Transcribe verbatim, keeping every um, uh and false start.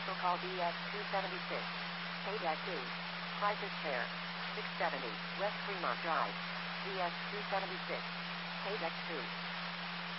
Commercial call B S two seventy-six. Paid at two. Price is fair. six seventy. West Fremont Drive. B S two seventy-six. Paid at two.